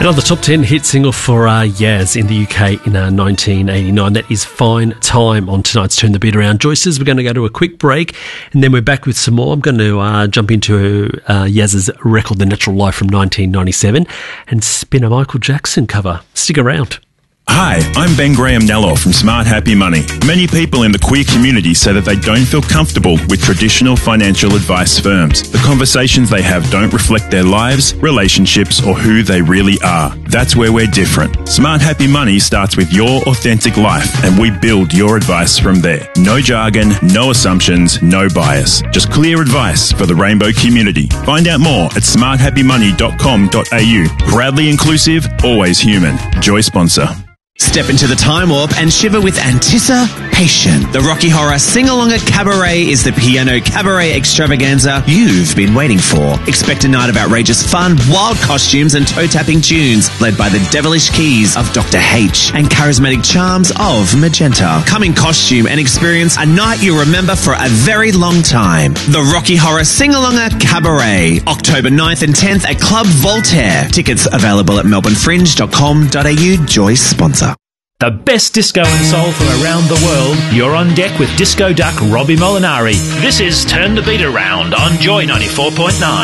Another top 10 hit single for Yaz in the UK in 1989. That is Fine Time on tonight's Turn the Beat Around. Joyce says we're going to go to a quick break and then we're back with some more. I'm going to jump into Yaz's record, The Natural Life from 1997, and spin a Michael Jackson cover. Stick around. Hi, I'm Ben Graham Nello from Smart Happy Money. Many people in the queer community say that they don't feel comfortable with traditional financial advice firms. The conversations they have don't reflect their lives, relationships, or who they really are. That's where we're different. Smart Happy Money starts with your authentic life, and we build your advice from there. No jargon, no assumptions, no bias. Just clear advice for the rainbow community. Find out more at smarthappymoney.com.au. Proudly inclusive, always human. Joy sponsor. Step into the time warp and shiver with anticipation. The Rocky Horror Sing-Along at Cabaret is the piano cabaret extravaganza you've been waiting for. Expect a night of outrageous fun, wild costumes and toe-tapping tunes, led by the devilish keys of Dr. H and charismatic charms of Magenta. Come in costume and experience a night you'll remember for a very long time. The Rocky Horror Sing-Along at Cabaret, October 9th and 10th at Club Voltaire. Tickets available at melbournefringe.com.au. Joy sponsor. The best disco and soul from around the world. You're on deck with Disco Duck Robbie Molinari. This is Turn the Beat Around on Joy 94.9.